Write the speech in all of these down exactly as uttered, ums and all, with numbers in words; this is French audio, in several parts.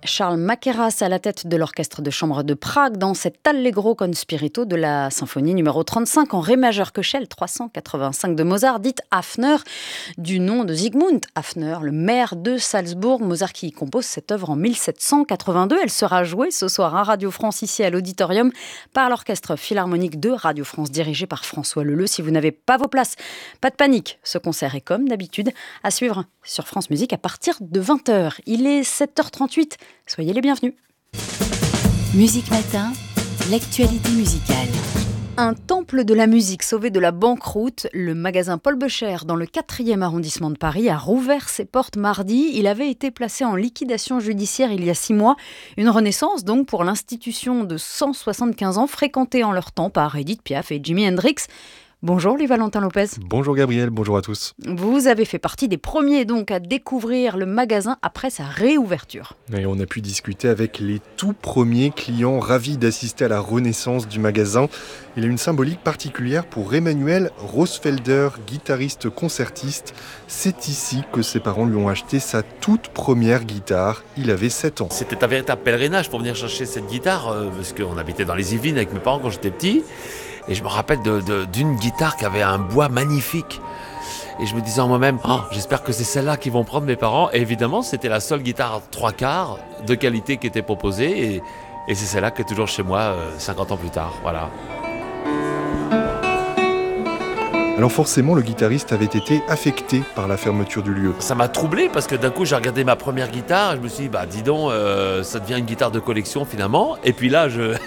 Charles Mackerras à la tête de l'orchestre de chambre de Prague dans cet Allegro con spirito de la symphonie numéro trente-cinq en ré majeur Köchel trois cent quatre-vingt-cinq de Mozart, dite Hafner, du nom de Zygmunt Hafner, le maire de Salzbourg. Mozart qui compose cette œuvre en mille sept cent quatre-vingt-deux. Elle sera jouée ce soir à Radio France ici à l'Auditorium par l'orchestre philharmonique de Radio France dirigé par François Leleu. Si vous n'avez pas vos places, pas de panique, ce concert est comme d'habitude à suivre sur France Musique à partir de vingt heures. Il est sept heures trente-huit. Soyez les bienvenus. Musique Matin, l'actualité musicale. Un temple de la musique sauvé de la banqueroute, le magasin Paul Beucher dans le quatrième arrondissement de Paris a rouvert ses portes mardi. Il avait été placé en liquidation judiciaire il y a six mois. Une renaissance donc pour l'institution de cent soixante-quinze ans fréquentée en leur temps par Edith Piaf et Jimi Hendrix. Bonjour Louis-Valentin Lopez. Bonjour Gabriel, bonjour à tous. Vous avez fait partie des premiers donc à découvrir le magasin après sa réouverture. Et on a pu discuter avec les tout premiers clients ravis d'assister à la renaissance du magasin. Il a une symbolique particulière pour Emmanuel Rosfelder, guitariste concertiste. C'est ici que ses parents lui ont acheté sa toute première guitare. Il avait sept ans. C'était un véritable pèlerinage pour venir chercher cette guitare, euh, parce qu'on habitait dans les Yvelines avec mes parents quand j'étais petit. Et je me rappelle de, de, d'une guitare qui avait un bois magnifique. Et je me disais en moi-même, oh, j'espère que c'est celle-là qu'ils vont prendre mes parents. Et évidemment, c'était la seule guitare trois quarts de qualité qui était proposée. Et, et c'est celle-là qui est toujours chez moi euh, cinquante ans plus tard. Voilà. Alors forcément, le guitariste avait été affecté par la fermeture du lieu. Ça m'a troublé parce que d'un coup, j'ai regardé ma première guitare et je me suis dit, bah dis donc, euh, ça devient une guitare de collection finalement. Et puis là, je,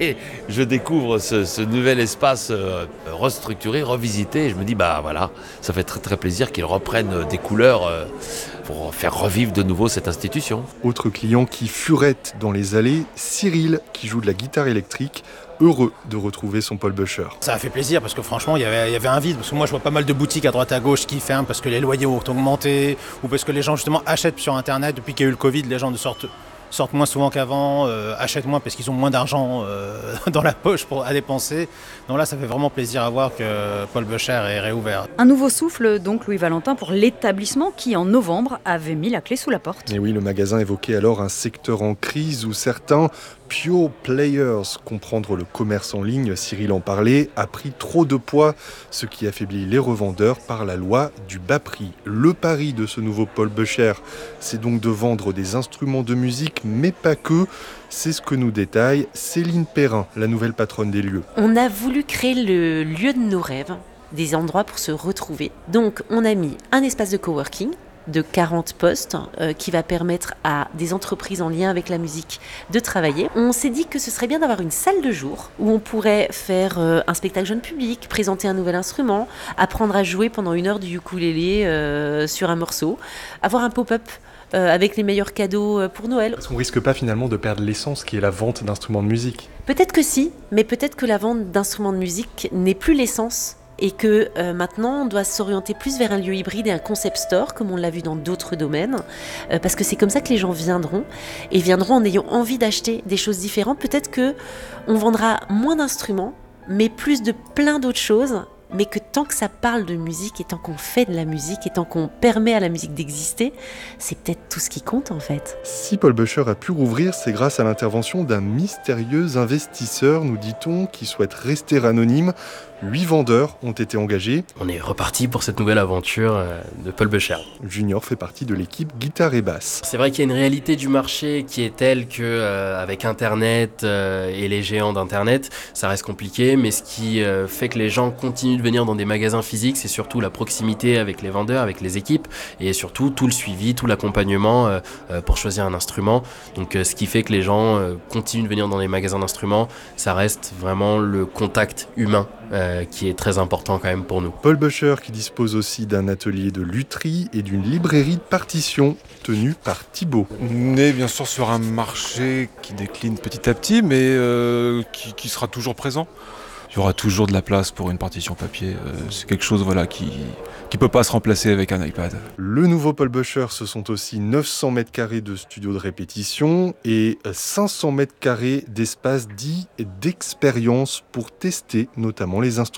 je découvre ce, ce nouvel espace euh, restructuré, revisité. Et je me dis, bah voilà, ça fait très très plaisir qu'ils reprennent des couleurs euh, pour faire revivre de nouveau cette institution. Autre client qui furette dans les allées, Cyril, qui joue de la guitare électrique. Heureux de retrouver son Paul Beucher. Ça a fait plaisir parce que franchement il y avait, il y avait un vide, parce que moi je vois pas mal de boutiques à droite à gauche qui ferment parce que les loyers ont augmenté ou parce que les gens justement achètent sur internet. Depuis qu'il y a eu le Covid, les gens ne sortent, sortent moins souvent qu'avant, euh, achètent moins parce qu'ils ont moins d'argent euh, dans la poche pour, à dépenser. Donc là ça fait vraiment plaisir à voir que Paul Beucher est réouvert. Un nouveau souffle donc Louis-Valentin pour l'établissement qui en novembre avait mis la clé sous la porte. Et oui, le magasin évoquait alors un secteur en crise où certains pure players, comprendre le commerce en ligne, Cyril en parlait, a pris trop de poids, ce qui affaiblit les revendeurs par la loi du bas prix. Le pari de ce nouveau Paul Beucher, c'est donc de vendre des instruments de musique, mais pas que. C'est ce que nous détaille Céline Perrin, la nouvelle patronne des lieux. On a voulu créer le lieu de nos rêves, des endroits pour se retrouver. Donc on a mis un espace de coworking de quarante postes euh, qui va permettre à des entreprises en lien avec la musique de travailler. On s'est dit que ce serait bien d'avoir une salle de jour où on pourrait faire euh, un spectacle jeune public, présenter un nouvel instrument, apprendre à jouer pendant une heure du ukulélé euh, sur un morceau, avoir un pop-up euh, avec les meilleurs cadeaux pour Noël. Est-ce qu'on risque pas finalement de perdre l'essence qui est la vente d'instruments de musique ? Peut-être que si, mais peut-être que la vente d'instruments de musique n'est plus l'essence. Et que euh, maintenant, on doit s'orienter plus vers un lieu hybride et un concept store, comme on l'a vu dans d'autres domaines, euh, parce que c'est comme ça que les gens viendront, et viendront en ayant envie d'acheter des choses différentes. Peut-être qu'on vendra moins d'instruments, mais plus de plein d'autres choses, mais que tant que ça parle de musique, et tant qu'on fait de la musique, et tant qu'on permet à la musique d'exister, c'est peut-être tout ce qui compte en fait. Si Paul Beucher a pu rouvrir, c'est grâce à l'intervention d'un mystérieux investisseur, nous dit-on, qui souhaite rester anonyme. Huit vendeurs ont été engagés. On est reparti pour cette nouvelle aventure de Paul Beucher. Junior fait partie de l'équipe guitare et basse. C'est vrai qu'il y a une réalité du marché qui est telle que euh, avec Internet euh, et les géants d'Internet, ça reste compliqué, mais ce qui euh, fait que les gens continuent de venir dans des magasins physiques, c'est surtout la proximité avec les vendeurs, avec les équipes, et surtout tout le suivi, tout l'accompagnement euh, euh, pour choisir un instrument. Donc euh, ce qui fait que les gens euh, continuent de venir dans des magasins d'instruments, ça reste vraiment le contact humain Euh, qui est très important quand même pour nous. Paul Beucher qui dispose aussi d'un atelier de lutherie et d'une librairie de partitions tenue par Thibaut. On est bien sûr sur un marché qui décline petit à petit, mais euh, qui, qui sera toujours présent. Il y aura toujours de la place pour une partition papier. Euh, c'est quelque chose voilà, qui ne peut pas se remplacer avec un iPad. Le nouveau Paul Beucher, ce sont aussi neuf cents mètres carrés de studio de répétition et cinq cents mètres carrés d'espace dit d'expérience pour tester notamment les instruments.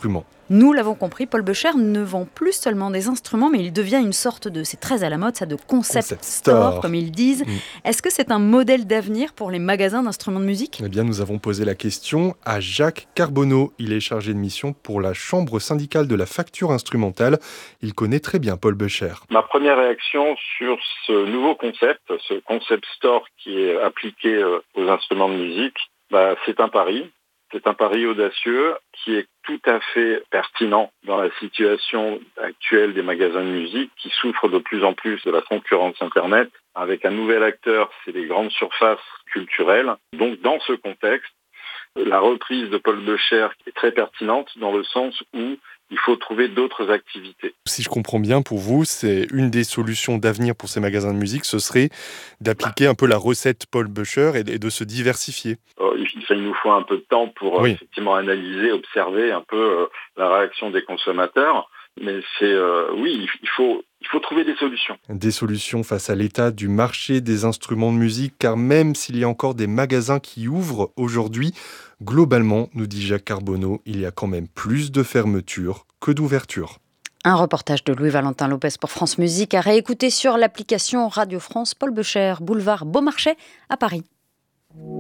Nous l'avons compris, Paul Becher ne vend plus seulement des instruments, mais il devient une sorte de, c'est très à la mode, ça, de concept, Concept store, store. comme ils disent. Mm. Est-ce que c'est un modèle d'avenir pour les magasins d'instruments de musique ? Eh bien, nous avons posé la question à Jacques Carbonneau. Il est chargé de mission pour la Chambre syndicale de la facture instrumentale. Il connaît très bien Paul Becher. Ma première réaction sur ce nouveau concept, ce concept store qui est appliqué aux instruments de musique, bah, c'est un pari. C'est un pari audacieux qui est tout à fait pertinent dans la situation actuelle des magasins de musique qui souffrent de plus en plus de la concurrence Internet. Avec un nouvel acteur, c'est les grandes surfaces culturelles. Donc dans ce contexte, la reprise de Paul Becher est très pertinente dans le sens où il faut trouver d'autres activités. Si je comprends bien, pour vous, c'est une des solutions d'avenir pour ces magasins de musique, ce serait d'appliquer un peu la recette Paul Becher et de se diversifier. Euh, il, il nous faut un peu de temps pour oui. euh, effectivement analyser, observer un peu euh, la réaction des consommateurs. Mais c'est euh, oui, il faut, il faut trouver des solutions. Des solutions face à l'état du marché des instruments de musique, car même s'il y a encore des magasins qui ouvrent aujourd'hui, globalement, nous dit Jacques Carbonneau, il y a quand même plus de fermetures que d'ouvertures. Un reportage de Louis-Valentin Lopez pour France Musique à réécouter sur l'application Radio France. Paul Becher, boulevard Beaumarchais à Paris.